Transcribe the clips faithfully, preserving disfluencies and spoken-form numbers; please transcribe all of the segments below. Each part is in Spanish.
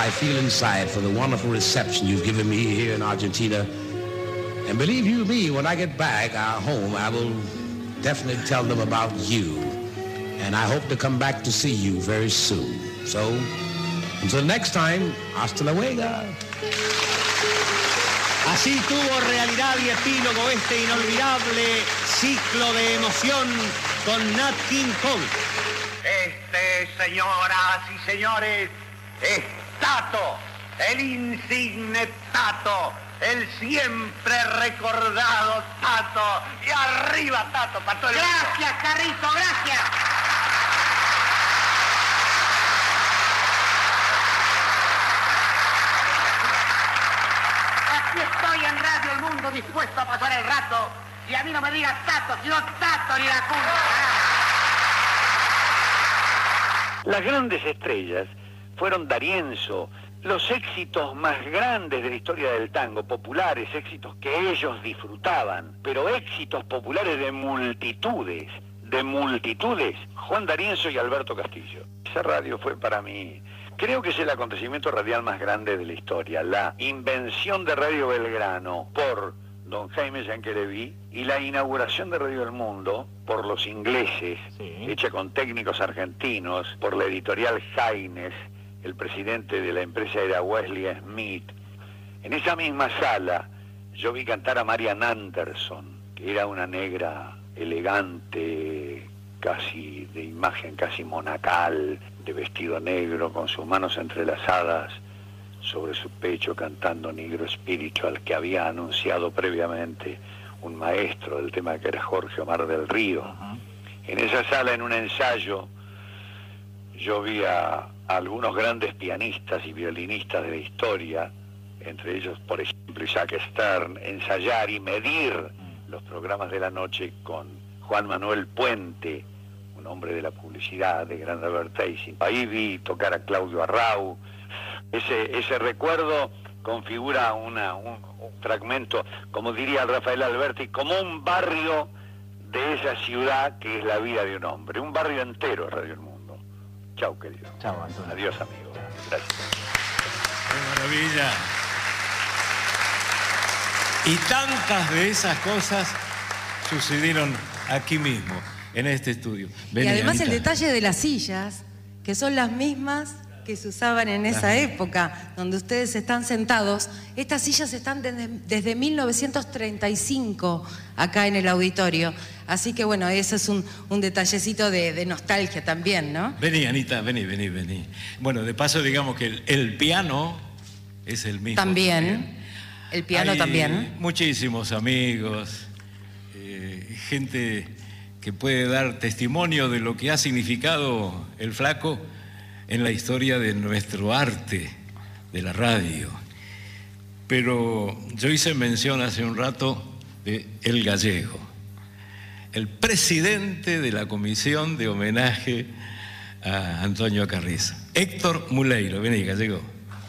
I feel inside for the wonderful reception you've given me here in Argentina. And believe you me, when I get back uh, home, I will definitely tell them about you. And I hope to come back to see you very soon. So, until next time, hasta luego. Así tuvo realidad y epílogo este inolvidable ciclo de emoción con Nat King Cole. Este, señoras y señores, es Tato, el insigne Tato, el siempre recordado Tato. Y arriba, Tato, para todo el mundo. Gracias, Carrito, gracias. Aquí estoy en Radio El Mundo dispuesto a pasar el rato. Y a mí no me digas Tato, sino Tato ni la cuna. Las grandes estrellas fueron D'Arienzo, los éxitos más grandes de la historia del tango, populares, éxitos que ellos disfrutaban, pero éxitos populares de multitudes, de multitudes, Juan D'Arienzo y Alberto Castillo. Esa radio fue para mí, creo que es el acontecimiento radial más grande de la historia, la invención de Radio Belgrano por don Jaime Yanquereví y la inauguración de Radio El Mundo por los ingleses, sí, hecha con técnicos argentinos, por la editorial Haines, el presidente de la empresa era Wesley Smith. En esa misma sala yo vi cantar a Marian Anderson, que era una negra elegante, casi de imagen casi monacal, de vestido negro, con sus manos entrelazadas sobre su pecho, cantando Negro Spiritual, que había anunciado previamente un maestro del tema, que era Jorge Omar del Río. Uh-huh. En esa sala, en un ensayo, yo vi a, a algunos grandes pianistas y violinistas de la historia, entre ellos, por ejemplo, Isaac Stern, ensayar y medir los programas de la noche con Juan Manuel Puente, un hombre de la publicidad, de gran advertising. Ahí vi tocar a Claudio Arrau. Ese, ese recuerdo configura una, un, un fragmento, como diría Rafael Alberti, como un barrio de esa ciudad que es la vida de un hombre, un barrio entero, Radio El Mundo. Chau, querido. Chau, Antonio. Adiós, amigo. Gracias. ¡Qué maravilla! Y tantas de esas cosas sucedieron aquí mismo, en este estudio. Ven, y además Anita. El detalle de las sillas, que son las mismas que se usaban en esa Ajá. época, donde ustedes están sentados. Estas sillas están desde, desde mil novecientos treinta y cinco acá en el auditorio. Así que bueno, eso es un, un detallecito de, de nostalgia también, ¿no? Vení, Anita, vení, vení, vení. Bueno, de paso digamos que el, el piano es el mismo. También, también. el piano Hay también. Muchísimos amigos, eh, gente que puede dar testimonio de lo que ha significado el Flaco en la historia de nuestro arte, de la radio. Pero yo hice mención hace un rato de El Gallego, el presidente de la comisión de homenaje a Antonio Carrizo, Héctor Muleiro. Vení, Gallego.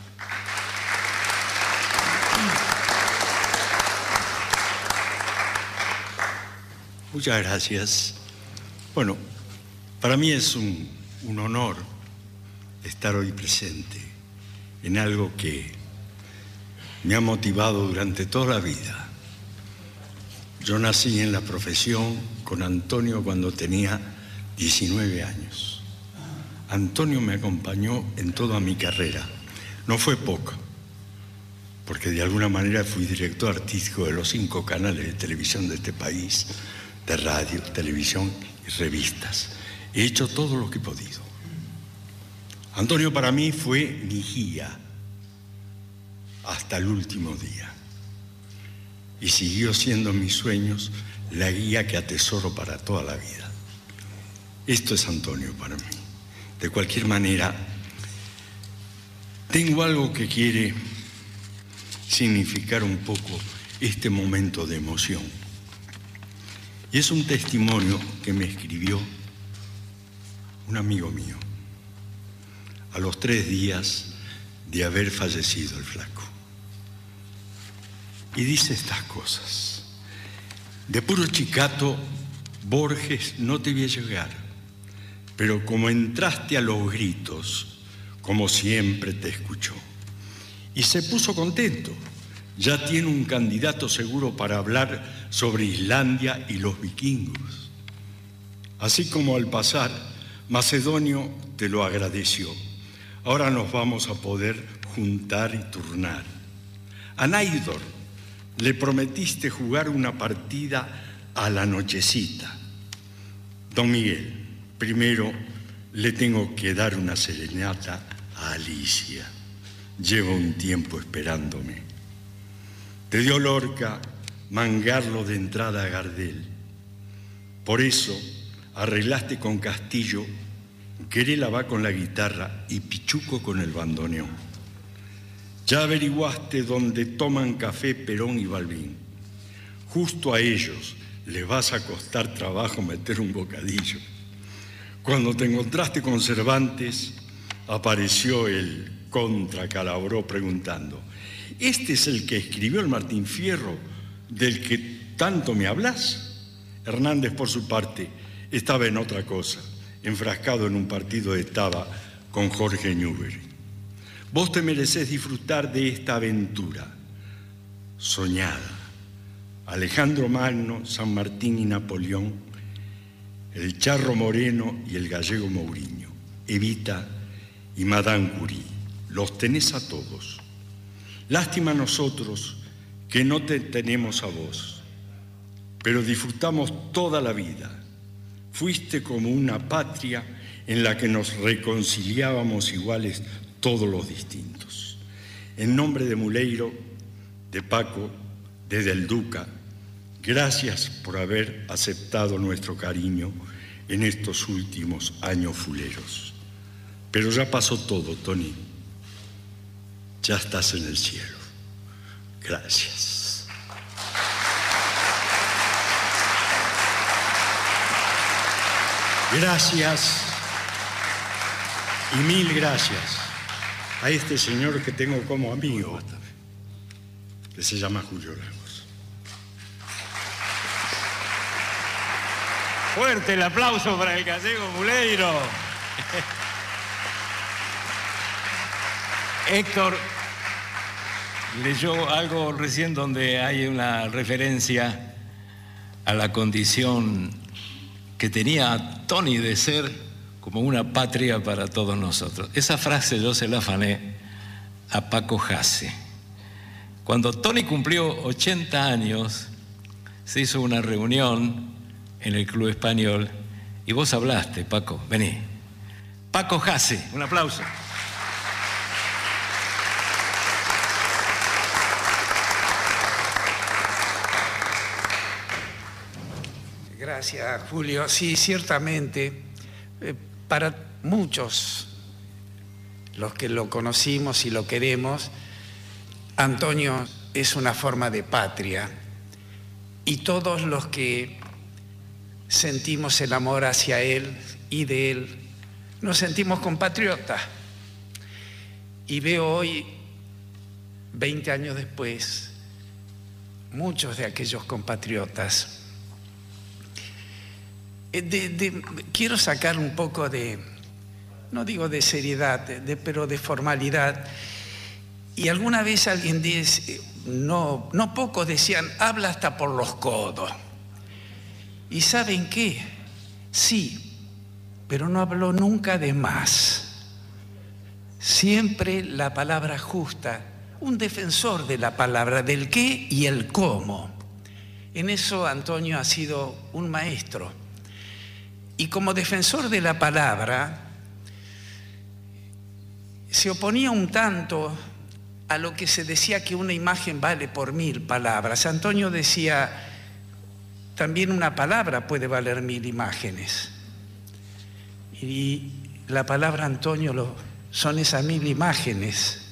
Muchas gracias. Bueno, para mí es un, un honor estar hoy presente en algo que me ha motivado durante toda la vida. Yo nací en la profesión con Antonio cuando tenía diecinueve años. Antonio me acompañó en toda mi carrera. No fue poco, porque de alguna manera fui director artístico de los cinco canales de televisión de este país, de radio, televisión y revistas. He hecho todo lo que he podido. Antonio para mí fue mi guía hasta el último día. Y siguió siendo mis sueños la guía que atesoro para toda la vida. Esto es Antonio para mí. De cualquier manera, tengo algo que quiere significar un poco este momento de emoción. Y es un testimonio que me escribió un amigo mío a los tres días de haber fallecido el Flaco. Y dice estas cosas: de puro chicato, Borges, no te vi llegar, pero como entraste a los gritos como siempre te escuchó. Y se puso contento. Ya tiene un candidato seguro para hablar sobre Islandia y los vikingos. Así como al pasar, Macedonio te lo agradeció. Ahora nos vamos a poder juntar y turnar. A Naidor le prometiste jugar una partida a la nochecita. Don Miguel, primero le tengo que dar una serenata a Alicia. Lleva un tiempo esperándome. Te dio Lorca mangarlo de entrada a Gardel. Por eso arreglaste con Castillo, Querela va con la guitarra y Pichuco con el bandoneón. Ya averiguaste dónde toman café Perón y Balbín. Justo a ellos les vas a costar trabajo meter un bocadillo. Cuando te encontraste con Cervantes, apareció el contra Calabró preguntando: ¿este es el que escribió el Martín Fierro del que tanto me hablas? Hernández, por su parte, estaba en otra cosa. Enfrascado en un partido estaba con Jorge Newbery. Vos te merecés disfrutar de esta aventura soñada. Alejandro Magno, San Martín y Napoleón, el Charro Moreno y el gallego Mourinho, Evita y Madame Curie. Los tenés a todos. Lástima a nosotros que no te tenemos a vos, pero disfrutamos toda la vida. Fuiste como una patria en la que nos reconciliábamos iguales todos los distintos. En nombre de Muleiro, de Paco, de Del Duca, gracias por haber aceptado nuestro cariño en estos últimos años fuleros. Pero ya pasó todo, Tony. Ya estás en el cielo. Gracias. Gracias y mil gracias a este señor que tengo como amigo, que se llama Julio Lagos. Fuerte el aplauso para el gallego Muleiro. Héctor leyó algo recién donde hay una referencia a la condición que tenía Tony de ser como una patria para todos nosotros. Esa frase yo se la afané a Paco Hasse. Cuando Tony cumplió ochenta años, se hizo una reunión en el Club Español y vos hablaste, Paco, vení. Paco Hasse, un aplauso. Gracias, Julio. Sí, ciertamente, eh, para muchos, los que lo conocimos y lo queremos, Antonio es una forma de patria. Y todos los que sentimos el amor hacia él y de él, nos sentimos compatriotas. Y veo hoy, veinte años después, muchos de aquellos compatriotas. De, de, quiero sacar un poco de, no digo de seriedad, de, pero de formalidad. Y alguna vez alguien dice, no, no pocos decían, habla hasta por los codos. ¿Y saben qué? Sí, pero no habló nunca de más. Siempre la palabra justa, un defensor de la palabra, del qué y el cómo. En eso Antonio ha sido un maestro. Y como defensor de la palabra, se oponía un tanto a lo que se decía que una imagen vale por mil palabras. Antonio decía, también una palabra puede valer mil imágenes. Y la palabra, Antonio, lo, son esas mil imágenes,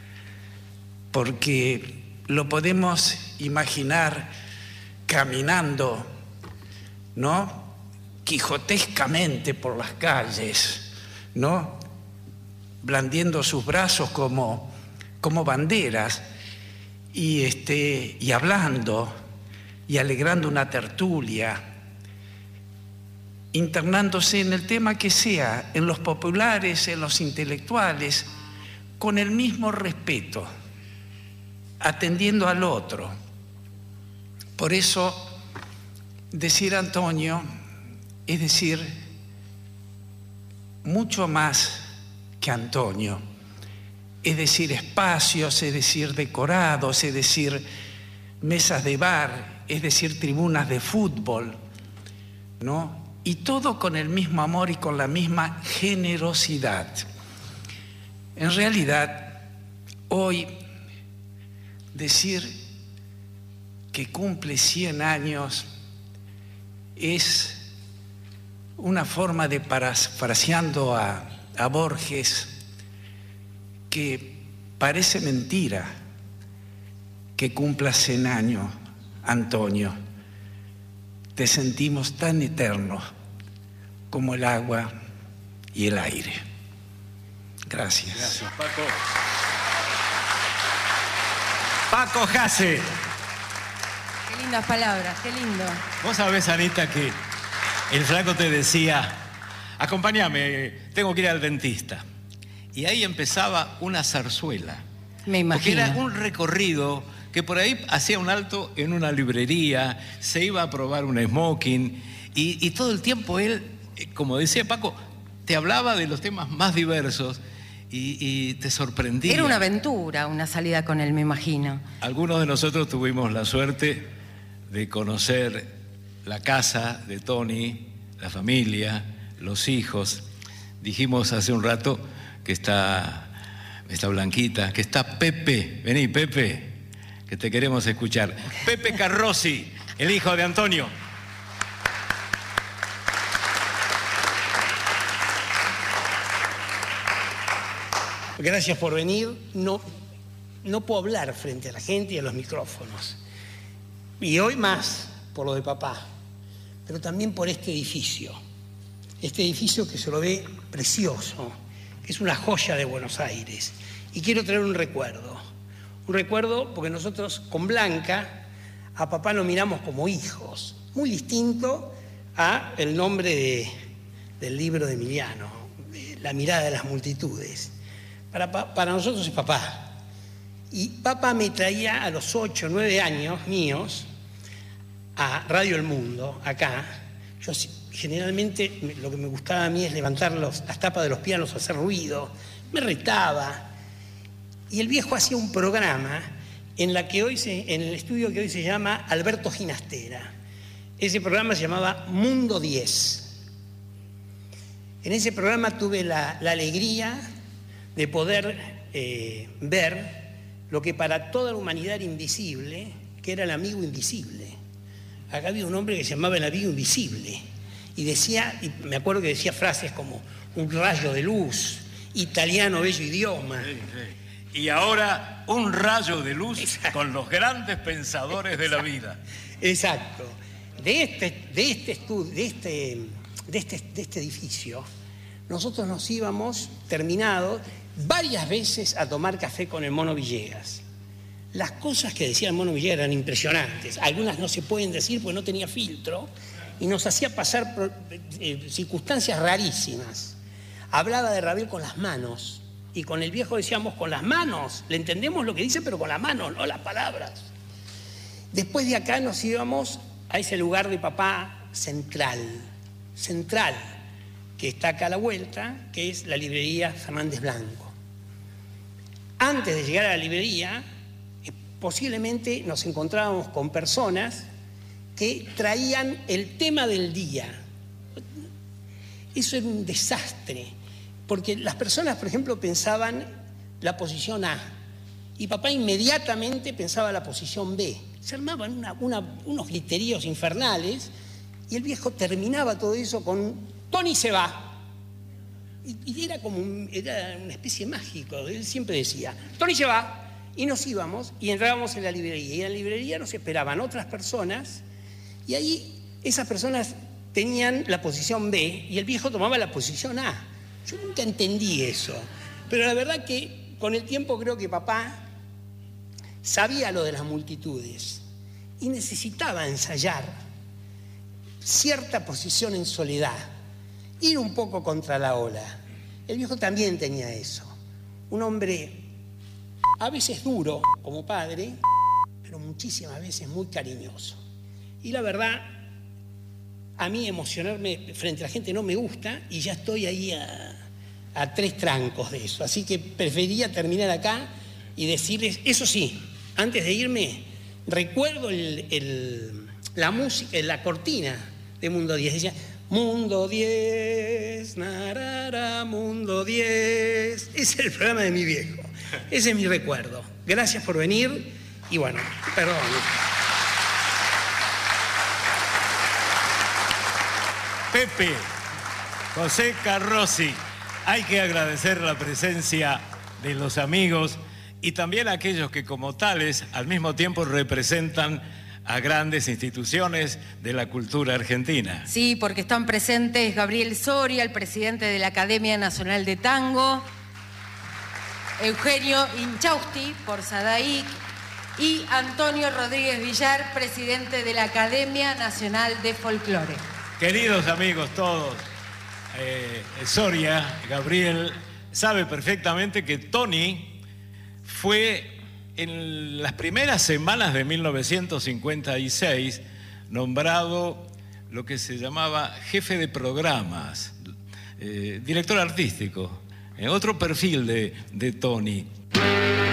porque lo podemos imaginar caminando, ¿no?, quijotescamente por las calles, ¿no?, blandiendo sus brazos como, como banderas y, este, y hablando y alegrando una tertulia. internándose en el tema que sea, en los populares, en los intelectuales, con el mismo respeto, atendiendo al otro. Por eso, decir Antonio es decir mucho más que Antonio. Es decir espacios, es decir decorados, es decir mesas de bar, es decir tribunas de fútbol, ¿no? Y todo con el mismo amor y con la misma generosidad. En realidad, hoy decir que cumple cien años es una forma de, parafraseando a, a Borges, que parece mentira que cumpla cien años, Antonio. Te sentimos tan eterno como el agua y el aire. Gracias. Gracias, Paco. Paco Jase. Qué lindas palabras, qué lindo. Vos sabés, Anita, que el flaco te decía, acompáñame, tengo que ir al dentista. Y ahí empezaba una zarzuela. Me imagino. Porque era un recorrido que por ahí hacía un alto en una librería, se iba a probar un smoking y, y todo el tiempo él, como decía Paco, te hablaba de los temas más diversos y, y te sorprendía. Era una aventura, una salida con él, me imagino. Algunos de nosotros tuvimos la suerte de conocer la casa de Tony, la familia, los hijos. Dijimos hace un rato que está, está Blanquita, que está Pepe. Vení, Pepe, que te queremos escuchar. Pepe Carrozzi, el hijo de Antonio. Gracias por venir. No, no puedo hablar frente a la gente y a los micrófonos. Y hoy más por lo de papá, pero también por este edificio. Este edificio que se lo ve precioso, que es una joya de Buenos Aires. Y quiero traer un recuerdo. Un recuerdo porque nosotros con Blanca a papá lo miramos como hijos, muy distinto a el nombre de, del libro de Emiliano, La mirada de las multitudes. Para, para nosotros es papá. Y papá me traía a los ocho, nueve años míos a Radio El Mundo, acá. Yo generalmente lo que me gustaba a mí es levantar los, las tapas de los pianos, hacer ruido. Me retaba. Y el viejo hacía un programa en, la que hoy se, en el estudio que hoy se llama Alberto Ginastera. Ese programa se llamaba Mundo diez. En ese programa tuve la, la alegría de poder eh, ver lo que para toda la humanidad era invisible, que era el amigo invisible. Acá había un hombre que se llamaba el amigo invisible y decía, y me acuerdo que decía frases como un rayo de luz, italiano bello idioma. Sí, sí. Y ahora un rayo de luz. Exacto. Con los grandes pensadores de la vida. Exacto. De este, de este estudio, de este, de este, de este edificio, nosotros nos íbamos terminados varias veces a tomar café con el Mono Villegas. Las cosas que decía el Mono Villegas eran impresionantes. Algunas no se pueden decir porque no tenía filtro y nos hacía pasar por, eh, circunstancias rarísimas. Hablaba de Ravel con las manos y con el viejo decíamos con las manos. Le entendemos lo que dice, pero con las manos, no las palabras. Después de acá nos íbamos a ese lugar de papá central, central, que está acá a la vuelta, que es la librería Fernández Blanco. Antes de llegar a la librería, posiblemente nos encontrábamos con personas que traían el tema del día. Eso era un desastre, porque las personas, por ejemplo, pensaban la posición A, y papá inmediatamente pensaba la posición B. Se armaban una, una, unos griteríos infernales, y el viejo terminaba todo eso con Tony se va. Y era como un, era una especie mágico. Él siempre decía, Tony se va. Y nos íbamos y entrábamos en la librería. Y en la librería nos esperaban otras personas. Y ahí esas personas tenían la posición B y el viejo tomaba la posición A. Yo nunca entendí eso. Pero la verdad que con el tiempo creo que papá sabía lo de las multitudes. Y necesitaba ensayar cierta posición en soledad, ir un poco contra la ola. El viejo también tenía eso. Un hombre a veces duro como padre, pero muchísimas veces muy cariñoso. Y la verdad, a mí emocionarme frente a la gente no me gusta y ya estoy ahí a, a tres trancos de eso. Así que preferiría terminar acá y decirles, eso sí, antes de irme, recuerdo el, el, la música, la cortina de Mundo diez. Decía, Mundo diez, narara, Mundo diez. Ese es el programa de mi viejo. Ese es mi recuerdo. Gracias por venir y bueno, perdón. Pepe, José Carrozzi, hay que agradecer la presencia de los amigos y también a aquellos que como tales al mismo tiempo representan a grandes instituciones de la cultura argentina. Sí, porque están presentes Gabriel Soria, el presidente de la Academia Nacional de Tango, Eugenio Inchausti, por Sadaic, y Antonio Rodríguez Villar, presidente de la Academia Nacional de Folclore. Queridos amigos todos, eh, Soria, Gabriel, sabe perfectamente que Tony fue en las primeras semanas de mil novecientos cincuenta y seis nombrado lo que se llamaba jefe de programas, eh, director artístico, eh, otro perfil de, de Tony.